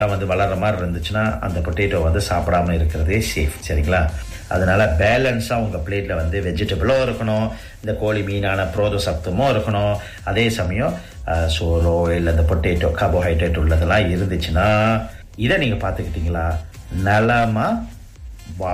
வந்து வளர்ற மாதிரி இருந்துச்சுன்னா அந்த பொட்டேட்டோ வந்து சாப்பிடாம இருக்கிறதே சேஃப். சரிங்களா? அதனால பேலன்ஸா உங்க பிளேட்ல வந்து வெஜிடபிளும் இருக்கணும், இந்த கோழி மீனான புரோத சத்துமும் இருக்கணும், அதே சமயம் சோறோ இல்ல இந்த பொட்டேட்டோ கார்போஹைட்ரேட் உள்ளதெல்லாம் இருந்துச்சுன்னா இதை நீங்க பாத்துக்கிட்டீங்களா நலமா